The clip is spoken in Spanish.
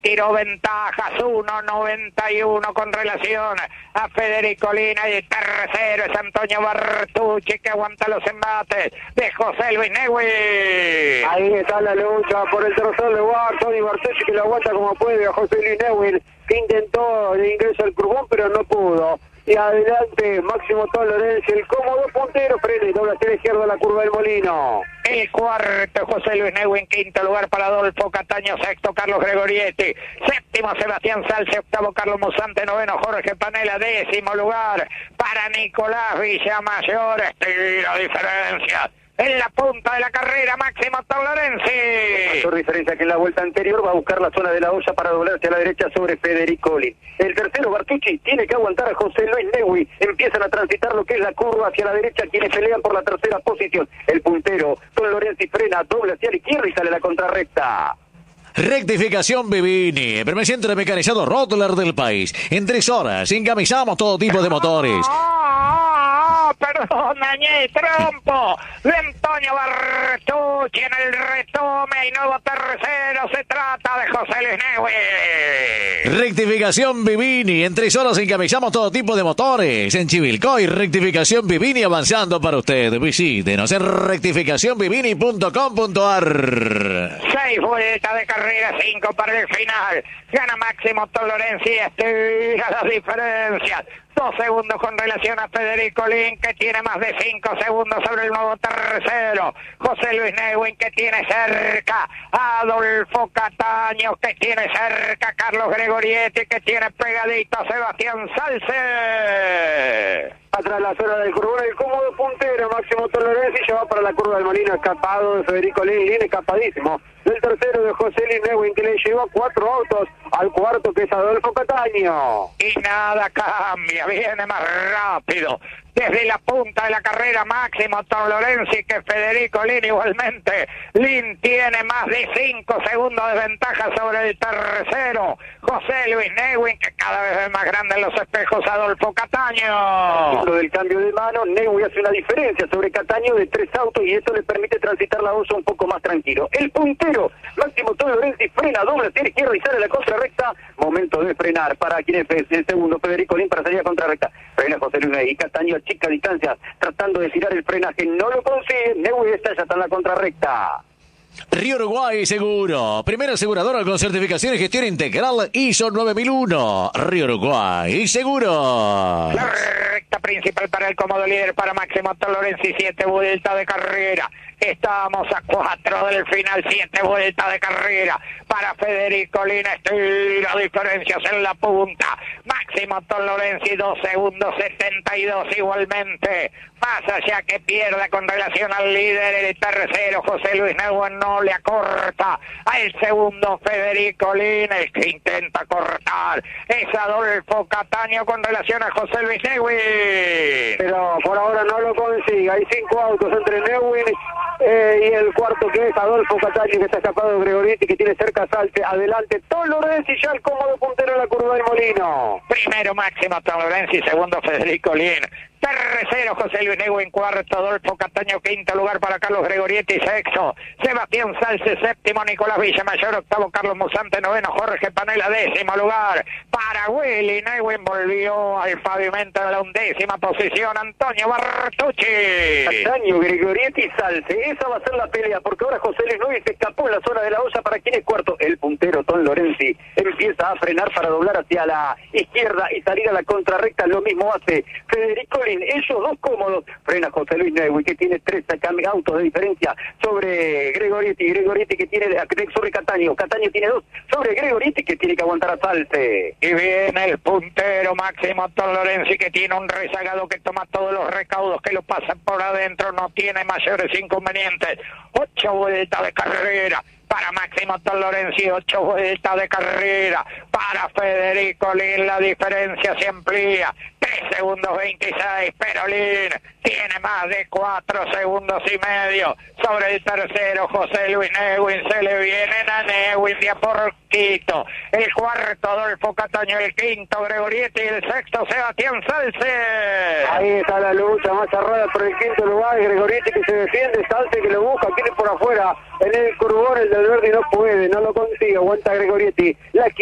tiró ventajas, 1.91 con relación a Federico Lina, y el tercero es Antonio Bertucci, que aguanta los embates de José Luis Neuwirth. Ahí está la lucha por el tercer lugar, Tony Bertucci, que lo aguanta como puede a José Luis Neuwirth, que intentó el ingreso al curbón pero no pudo. Y adelante Máximo Tom Lorenzi, el cómodo puntero, frena y dobla hacia la izquierda la curva del Molino. El cuarto José Luis Neuwirth, en quinto lugar para Adolfo Cataño, sexto Carlos Gregorietti, séptimo Sebastián Salce, octavo Carlos Musante, noveno Jorge Panela, décimo lugar para Nicolás Villamayor. Estira diferencia en la punta de la carrera, Máximo Tom Lorenzi. Mayor diferencia que en la vuelta anterior, va a buscar la zona de la olla para doblarse a la derecha sobre Federico Lin. El tercero, Bertucci, tiene que aguantar a José Luis Neuwirth. Empiezan a transitar lo que es la curva hacia la derecha, quienes pelean por la tercera posición. El puntero, Tom Lorenzi, frena, dobla hacia la izquierda y sale a la contrarrecta. Rectificación Vivini, el primer centro de mecanizado Rottler del país. En 3 horas encamisamos todo tipo de motores. Perdón, dañé el trompo de Antonio Bertucci en el retome, y nuevo tercero. Se trata de José Luis Neuwirth. Rectificación Vivini, en 3 horas encamisamos todo tipo de motores. En Chivilcoy, rectificación Vivini avanzando para usted. Visítenos en rectificacionvivini.com.ar. 6 vueltas de carrera, 5 para el final. Gana Máximo Tom Lorenzi, estira las diferencias. 2 segundos con relación a Federico Lin, que tiene más de 5 segundos sobre el nuevo tercero. José Luis Neuwirth, que tiene cerca a Adolfo Cataño, que tiene cerca a Carlos Gregorietti, que tiene pegadito a Sebastián Salce. Atrás la zona del curbón, el cómodo puntero Máximo Tom Lorenzi, ya va para la curva del Molino, escapado de Federico Lin, escapadísimo del tercero de José Luis Neuwirth, que le llevó 4 autos al cuarto, que es Adolfo Cataño. Y nada cambia, viene más rápido desde la punta de la carrera Máximo Tom Lorenzi que Federico Lin. Igualmente Lin tiene más de 5 segundos de ventaja sobre el tercero José Luis Neuwirth, que cada vez es más grande en los espejos Adolfo Cataño. Lo del cambio de mano, Neuwirth hace una diferencia sobre Cataño de 3 autos, y esto le permite transitar la osa un poco más tranquilo. El puntero Máximo Tom Lorenzi frena, dobla hacia la izquierda y sale a la contrarrecta. Momento de frenar para quien es el segundo Federico Lin para salir a contrarrecta. Frena José Luis Neuwirth, y Cataño chica distancias tratando de tirar el frenaje, no lo consigue. Neuwirth ya está en la contrarrecta. Río Uruguay Seguro, primera aseguradora con certificación y gestión integral ISO 9001. Río Uruguay Seguro. La recta principal para el cómodo líder para Máximo Tom Lorenzi, 7 vueltas de carrera. Estamos a 4 del final, 7 vueltas de carrera para Federico Lin. Estira diferencias en la punta. Máximo Tom Lorenzi, 2 segundos 72 igualmente. Más allá que pierda con relación al líder, el tercero José Luis Neuwirth no le acorta al segundo Federico Lin. El que intenta cortar es Adolfo Cataño con relación a José Luis Neuwirth. Pero por ahora no lo consigue. Hay 5 autos entre Neuwirth y el cuarto, que es Adolfo Cataño, que está escapado de Gregorietti, que tiene cerca Salce. Adelante Tom Lorenzi, ya el cómodo puntero en la curva del Molino. Primero Máximo Tom Lorenzi, segundo Federico Lin. Tercero José Luis Neuwirth, cuarto Adolfo Cataño, quinto lugar para Carlos Gregorietti, sexto Sebastián Salce, séptimo Nicolás Villamayor, octavo Carlos Musante, noveno Jorge Panela, décimo lugar para Willy Neuwirth. Volvió al pavimento de la 11ª posición Antonio Bertucci. Cataño, Gregorietti y Salce, esa va a ser la pelea, porque ahora José Luis Neuwirth se escapó en la zona de la olla. Para quien es cuarto, el puntero Tom Lorenzi empieza a frenar para doblar hacia la izquierda y salir a la contrarrecta. Lo mismo hace Federico Lin. Ellos 2 cómodos. Frena José Luis Neuwirth, que tiene 3 autos de diferencia sobre Gregorietti. Gregorietti que tiene sobre Cataño. Cataño tiene 2 sobre Gregorietti, que tiene que aguantar a Salce. Y viene el puntero Máximo Tom Lorenzi, que tiene un rezagado que toma todos los recaudos, que lo pasan por adentro, no tiene mayores inconvenientes. 8 vueltas de carrera para Máximo Tom Lorenzi, 8 vueltas de carrera para Federico Lin. La diferencia se amplía. 3 segundos 26. Perolín tiene más de 4 segundos y medio sobre el tercero. José Luis Neuwin, se le vienen a Neuwin de a poquito. El cuarto Adolfo Cataño, el quinto Gregorietti y el sexto Sebastián Salce. Ahí está la lucha más cerrada por el quinto lugar. Gregorietti que se defiende, Salce que lo busca, tiene por afuera en el curvón, el del verde no puede, no lo consigue, aguanta Gregorietti. La